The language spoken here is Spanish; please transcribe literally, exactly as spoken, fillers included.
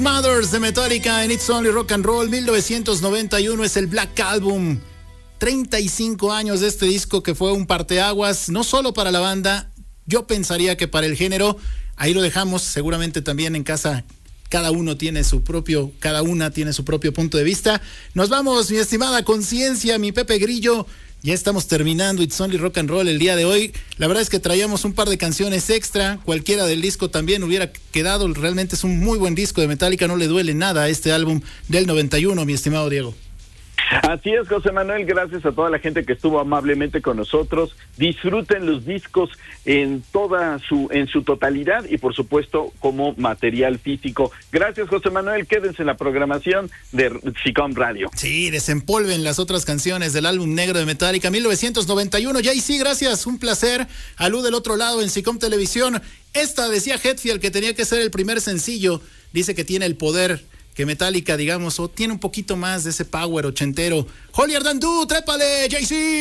Mothers de Metallica en It's Only Rock and Roll. Mil novecientos noventa y uno es el Black Album. treinta y cinco años de este disco que fue un parteaguas, no solo para la banda, yo pensaría que para el género. Ahí lo dejamos, seguramente también en casa cada uno tiene su propio, cada una tiene su propio punto de vista. Nos vamos, mi estimada conciencia, mi Pepe Grillo. Ya estamos terminando It's Only Rock and Roll el día de hoy. La verdad es que traíamos un par de canciones extra. Cualquiera del disco también hubiera quedado. Realmente es un muy buen disco de Metallica. No le duele nada a este álbum del noventa y uno, mi estimado Diego. Así es, José Manuel, gracias a toda la gente que estuvo amablemente con nosotros. Disfruten los discos en toda su en su totalidad y por supuesto como material físico. Gracias, José Manuel, quédense en la programación de S I C O M Radio. Sí, desempolven las otras canciones del álbum negro de Metallica, mil novecientos noventa y uno. Ya y sí, gracias, un placer. Alú del otro lado en S I C O M Televisión. Esta decía Hetfield que tenía que ser el primer sencillo. Dice que tiene el poder que Metallica, digamos, o tiene un poquito más de ese power ochentero. Holier than Du, trépale, Jay-Z.